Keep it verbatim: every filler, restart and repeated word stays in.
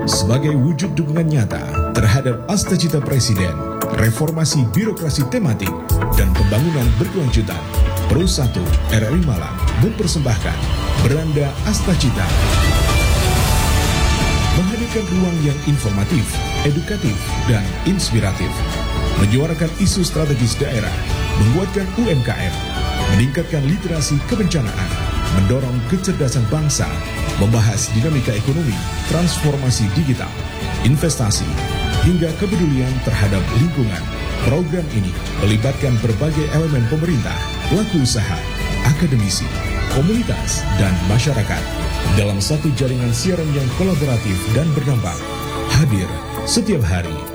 Sebagai wujud dukungan nyata terhadap Astacita Presiden, reformasi birokrasi tematik, dan pembangunan berkelanjutan, Pro satu R R I Malang mempersembahkan Beranda Astacita. Menghadirkan ruang yang informatif, edukatif, dan inspiratif. Menyuarakan isu strategis daerah, menguatkan U M K M, meningkatkan literasi kebencanaan, mendorong kecerdasan bangsa, membahas dinamika ekonomi, transformasi digital, investasi, hingga kepedulian terhadap lingkungan. Program ini melibatkan berbagai elemen pemerintah, pelaku usaha, akademisi, komunitas, dan masyarakat dalam satu jaringan siaran yang kolaboratif dan berdampak. Hadir setiap hari